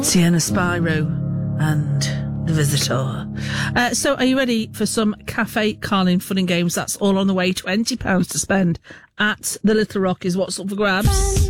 Sienna Spyro and The Visitor. So are you ready for some Cafe Carling fun and games? That's all on the way. £20 to spend at the Little Rock is what's up for grabs.